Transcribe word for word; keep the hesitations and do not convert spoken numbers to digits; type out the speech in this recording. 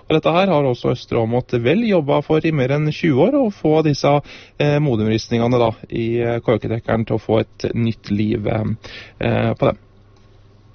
Og dette her har også Østre Åmot vel jobbet for i mer enn tjue år, å få disse eh, modumristningene da, i korketrekkeren til å få et nytt liv eh, på dem.